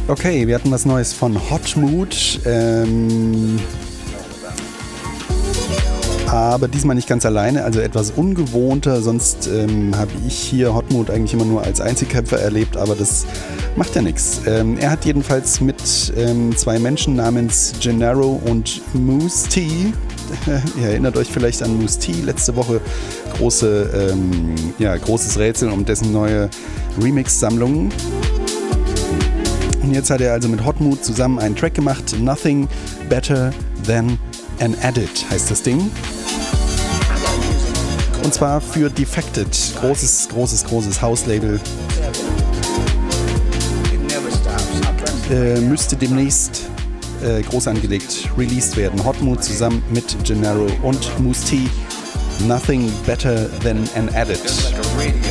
Okay, wir hatten was Neues von Hot Mood. Aber diesmal nicht ganz alleine, also etwas ungewohnter. Sonst habe ich hier Hot Mood eigentlich immer nur als Einzelkämpfer erlebt, aber das macht ja nichts. Er hat jedenfalls mit zwei Menschen namens Gennaro und Mousse T, ihr erinnert euch vielleicht an Mousse T, letzte Woche großes Rätsel um dessen neue Remix-Sammlung. Und jetzt hat er also mit Hot Mood zusammen einen Track gemacht, Nothing Better Than an Edit heißt das Ding. Und zwar für Defected, großes House-Label. Müsste demnächst groß angelegt released werden. Hot Mood zusammen mit Gennaro und Mousse T. Nothing Better Than an Edit.